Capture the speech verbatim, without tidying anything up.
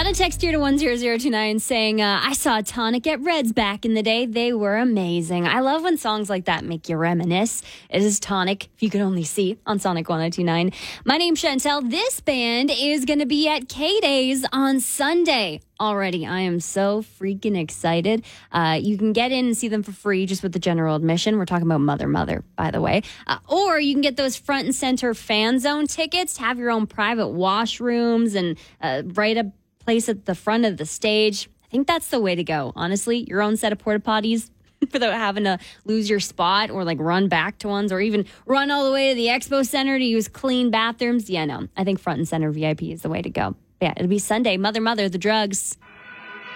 Got a text here to one zero zero two nine saying, uh, I saw Tonic at Reds back in the day. They were amazing. I love when songs like that make you reminisce. It is Tonic, if you could only see, on Sonic one oh two nine. My name's Chantel. This band is going to be at K-Days on Sunday. Already, I am so freaking excited. Uh, you can get in and see them for free just with the general admission. We're talking about Mother Mother, by the way. Uh, or you can get those front and center fan zone tickets, have your own private washrooms and uh, right up place at the front of the stage. I think that's the way to go. Honestly, your own set of porta potties without having to lose your spot or like run back to ones or even run all the way to the expo center to use clean bathrooms. Yeah, no, I think front and center V I P is the way to go. Yeah, it'll be Sunday. Mother, Mother, the Drugs.